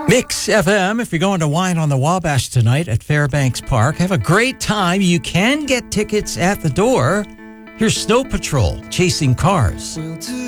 Mix FM, if you're going to Wine on the Wabash tonight at Fairbanks Park, have a great time. You can get tickets at the door. Here's Snow Patrol, Chasing Cars.